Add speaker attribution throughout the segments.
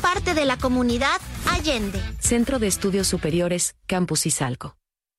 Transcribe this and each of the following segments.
Speaker 1: parte de la comunidad Allende.
Speaker 2: Centro de Estudios Superiores, Campus Izalco.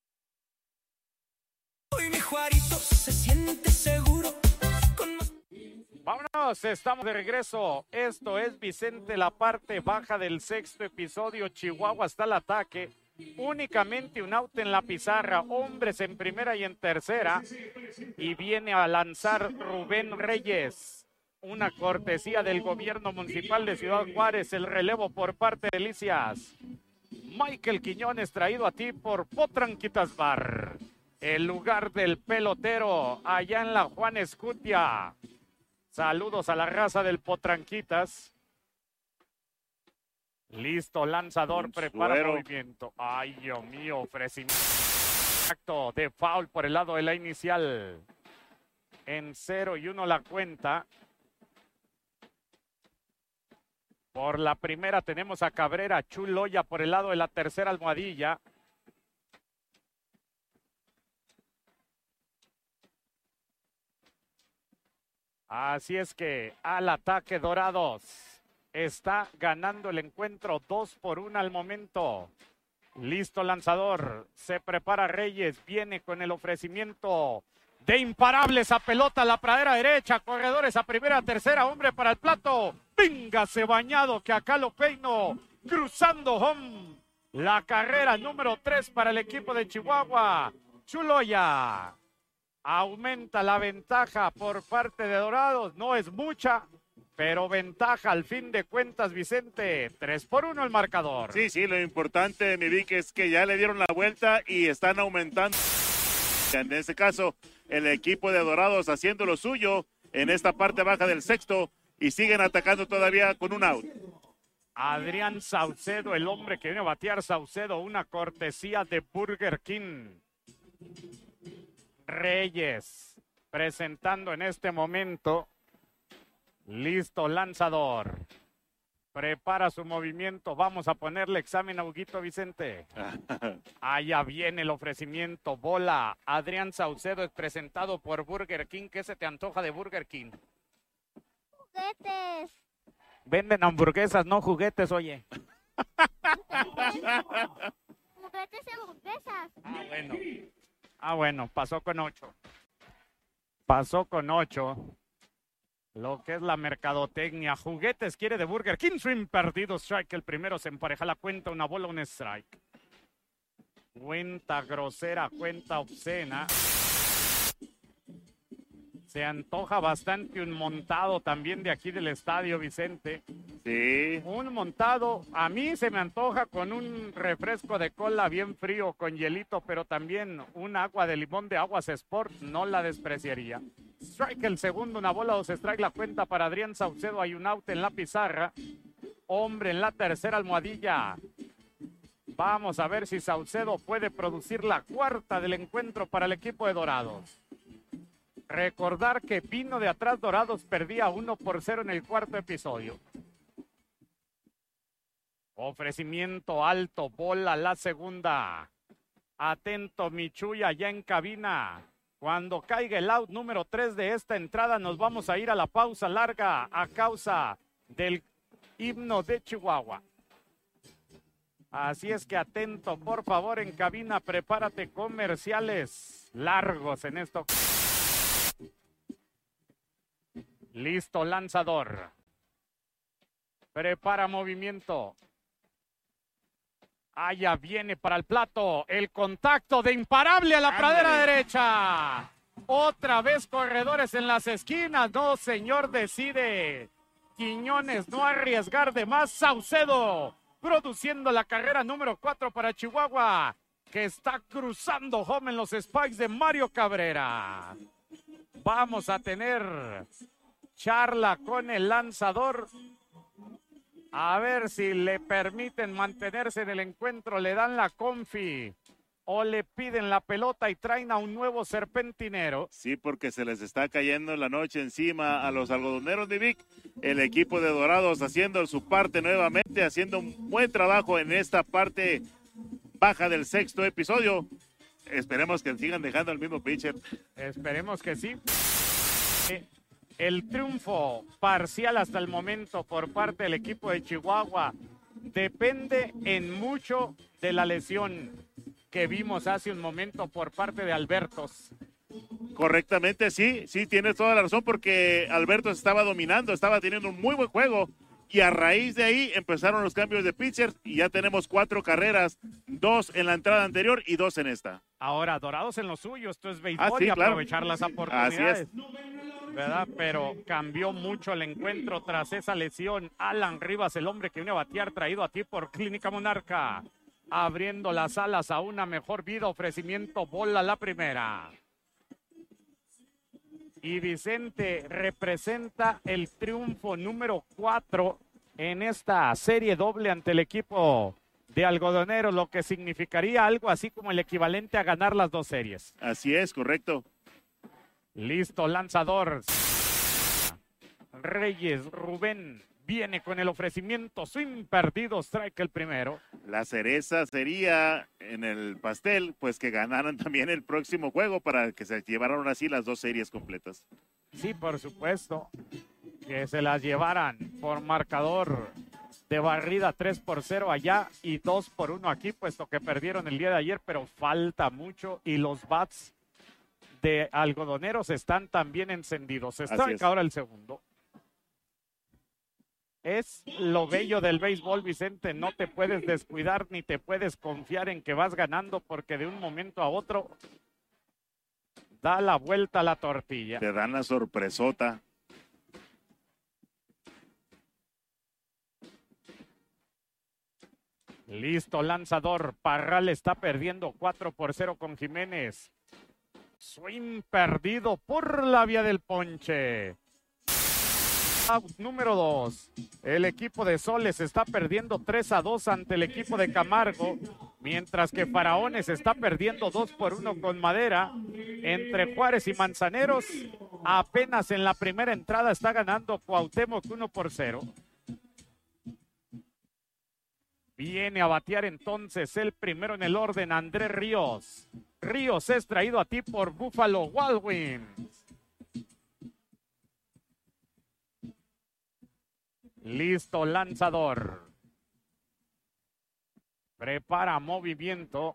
Speaker 3: Hoy mi Juarito se siente seguro.
Speaker 4: Vámonos, estamos de regreso. Esto es Vicente, la parte baja del sexto episodio. Chihuahua está al ataque. Únicamente un out en la pizarra, hombres en primera y en tercera. Y viene a lanzar Rubén Reyes. Una cortesía del gobierno municipal de Ciudad Juárez. El relevo por parte de Delicias. Michael Quiñones, traído a ti por Potranquitas Bar. El lugar del pelotero, allá en la Juan Escutia. Saludos a la raza del Potranquitas. Listo, lanzador, prepara movimiento. Ay, Dios mío, ofrecimiento de foul por el lado de la inicial. En 0-1 la cuenta. Por la primera tenemos a Cabrera, Chuloya por el lado de la tercera almohadilla. Así es que al ataque Dorados. Está ganando el encuentro 2-1 al momento. Listo lanzador. Se prepara Reyes. Viene con el ofrecimiento de imparables a pelota a la pradera derecha. Corredores a primera, tercera. Hombre para el plato. Véngase bañado que acá lo peino. Cruzando home. La carrera número 3 para el equipo de Chihuahua. Chuloya. Aumenta la ventaja por parte de Dorados. No es mucha, pero ventaja al fin de cuentas, Vicente. 3-1 el marcador.
Speaker 5: Sí, lo importante, mi Vic, es que ya le dieron la vuelta y están aumentando. En este caso, el equipo de Dorados haciendo lo suyo en esta parte baja del sexto y siguen atacando todavía con un out.
Speaker 4: Adrián Saucedo, el hombre que viene a batear. Saucedo, una cortesía de Burger King. Reyes presentando en este momento. Listo, lanzador. Prepara su movimiento. Vamos a ponerle examen a Huguito, Vicente. Allá viene el ofrecimiento. Bola. Adrián Saucedo es presentado por Burger King. ¿Qué se te antoja de Burger King?
Speaker 6: Juguetes.
Speaker 4: Venden hamburguesas, no juguetes, oye.
Speaker 6: Juguetes y hamburguesas.
Speaker 4: Bueno, pasó con 8. Pasó con 8. Lo que es la mercadotecnia. Juguetes quiere de Burger King. Swing perdido. Strike. El primero se empareja la cuenta. Una bola, un strike. Cuenta grosera, cuenta obscena. Se antoja bastante un montado también de aquí del estadio, Vicente.
Speaker 5: Sí.
Speaker 4: Un montado, a mí se me antoja con un refresco de cola bien frío, con hielito, pero también un agua de limón de Aguas Sport, no la despreciaría. Strike el segundo, una bola, 2 strike, la cuenta para Adrián Saucedo, hay un out en la pizarra. Hombre en la tercera almohadilla. Vamos a ver si Saucedo puede producir la cuarta del encuentro para el equipo de Dorados. Recordar que vino de atrás Dorados, perdía 1-0 en el cuarto episodio. Ofrecimiento alto, bola la segunda. Atento Michuya ya en cabina. Cuando caiga el out número 3 de esta entrada nos vamos a ir a la pausa larga a causa del himno de Chihuahua. Así es que atento, por favor, en cabina, prepárate, comerciales largos en esto. Listo, lanzador. Prepara movimiento. Allá viene para el plato. El contacto de imparable a la pradera derecha. Otra vez corredores en las esquinas. No, señor, decide Quiñones no arriesgar de más. Saucedo produciendo la carrera número 4 para Chihuahua, que está cruzando home en los spikes de Mario Cabrera. Vamos a tener charla con el lanzador. A ver si le permiten mantenerse en el encuentro, le dan la confi o le piden la pelota y traen a un nuevo serpentinero.
Speaker 5: Sí, porque se les está cayendo la noche encima a los algodoneros de Vic. El equipo de Dorados haciendo su parte nuevamente, haciendo un buen trabajo en esta parte baja del sexto episodio. Esperemos que sigan dejando al mismo pitcher.
Speaker 4: Esperemos que sí. El triunfo parcial hasta el momento por parte del equipo de Chihuahua depende en mucho de la lesión que vimos hace un momento por parte de Albertos.
Speaker 5: Correctamente, sí, tienes toda la razón, porque Alberto estaba dominando, estaba teniendo un muy buen juego, y a raíz de ahí empezaron los cambios de pitchers y ya tenemos 4 carreras, 2 en la entrada anterior y 2 en esta.
Speaker 4: Ahora, Dorados en lo suyo, esto es béisbol
Speaker 5: sí,
Speaker 4: y
Speaker 5: claro.
Speaker 4: aprovechar las oportunidades.
Speaker 5: Así es.
Speaker 4: ¿Verdad? Pero cambió mucho el encuentro tras esa lesión. Alan Rivas, el hombre que viene a batear, traído a ti por Clínica Monarca, abriendo las alas a una mejor vida, ofrecimiento, bola la primera. Y Vicente representa el triunfo número 4 en esta serie doble ante el equipo de Algodoneros, lo que significaría algo así como el equivalente a ganar las 2 series.
Speaker 5: Así es, correcto.
Speaker 4: Listo, lanzador. Reyes, Rubén viene con el ofrecimiento, swing perdido, strike el primero.
Speaker 5: La cereza sería en el pastel, pues que ganaran también el próximo juego para que se llevaran así las 2 series completas.
Speaker 4: Sí, por supuesto, que se las llevaran por marcador de barrida 3-0 allá y 2-1 aquí, puesto que perdieron el día de ayer, pero falta mucho y los bats de Algodoneros están también encendidos. Strike ahora el segundo. Es lo bello del béisbol, Vicente, no te puedes descuidar ni te puedes confiar en que vas ganando, porque de un momento a otro da la vuelta a la tortilla.
Speaker 5: Te dan la sorpresota.
Speaker 4: Listo, lanzador. Parral está perdiendo 4-0 con Jiménez. Swing perdido por la vía del ponche. Out número 2. El equipo de Soles está perdiendo 3-2 ante el equipo de Camargo, mientras que Faraones está perdiendo 2-1 con Madera. Entre Juárez y Manzaneros, apenas en la primera entrada está ganando Cuauhtémoc 1-0. Viene a batear entonces el primero en el orden, Andrés Ríos. Ríos es traído a ti por Buffalo Wild Wings. Listo, lanzador. Prepara movimiento.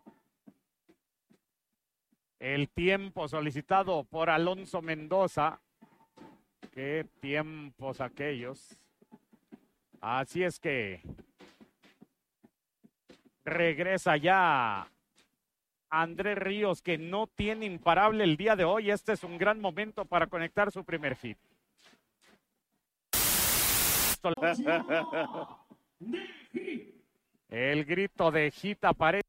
Speaker 4: El tiempo solicitado por Alonso Mendoza. Qué tiempos aquellos. Así es que regresa ya Andrés Ríos, que no tiene imparable el día de hoy. Este es un gran momento para conectar su primer hit. El grito de hit aparece.